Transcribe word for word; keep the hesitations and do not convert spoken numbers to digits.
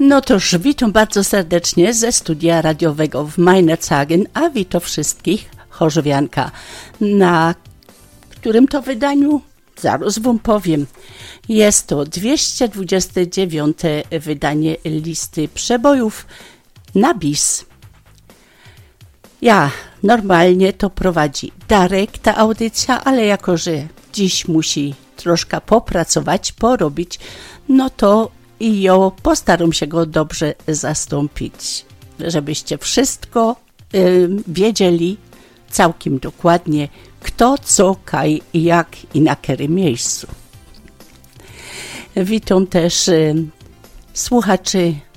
No toż witam bardzo serdecznie ze studia radiowego w Meinerzagen, a witam wszystkich chorzowianka, na którym to wydaniu zaraz wam powiem. Jest to dwieście dwudzieste dziewiąte wydanie listy przebojów na bis. Ja, normalnie to prowadzi Darek ta audycja, ale jako że dziś musi troszkę popracować, porobić, no to i ja postaram się go dobrze zastąpić, żebyście wszystko y, wiedzieli całkiem dokładnie, kto, co, kaj, jak i na którym miejscu. Witam też y, słuchaczy